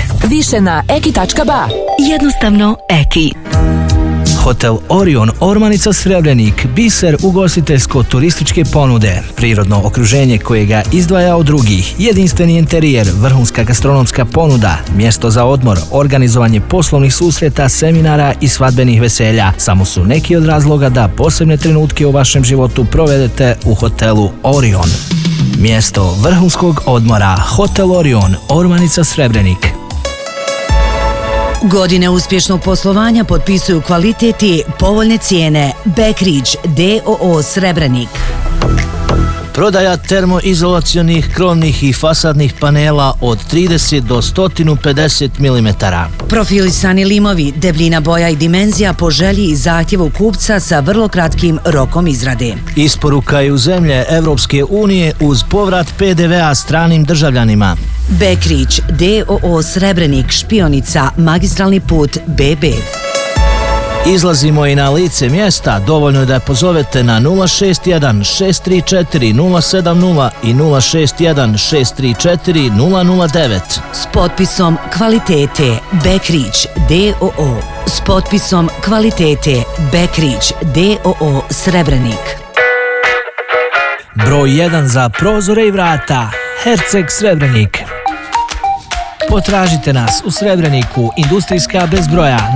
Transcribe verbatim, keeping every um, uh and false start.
Više na eki tačka ba. Jednostavno Eki. Hotel Orion Ormanica Srebrenik, biser ugostiteljsko-turističke ponude, prirodno okruženje koje ga izdvaja od drugih, jedinstveni interijer, vrhunska gastronomska ponuda, mjesto za odmor, organizovanje poslovnih susreta, seminara i svadbenih veselja. Samo su neki od razloga da posebne trenutke u vašem životu provedete u hotelu Orion. Mjesto vrhunskog odmora, Hotel Orion Ormanica Srebrenik. Godine uspješnog poslovanja potpisuju kvalitet i povoljne cijene. Backridge d o o Srebrenik. Prodaja termoizolacionih krovnih i fasadnih panela od trideset do sto pedeset milimetara. Profilisani limovi, debljina boja i dimenzija po želji i zahtjevu kupca sa vrlo kratkim rokom izrade. Isporuka je u zemlje Evropske unije uz povrat pe de vea stranim državljanima. Backridge d o o Srebrenik, Špionica, magistralni put be be. Izlazimo i na lice mjesta, dovoljno je da pozovete na nula šest jedan šest tri četiri nula sedam nula i nula šest jedan šest tri četiri nula nula devet. S potpisom kvalitete Backridge d o o. S potpisom kvalitete Backridge d o o Srebrenik. Broj jedan za prozore i vrata, Herceg Srebrenik. Potražite nas u Srebreniku, industrijska bez broja.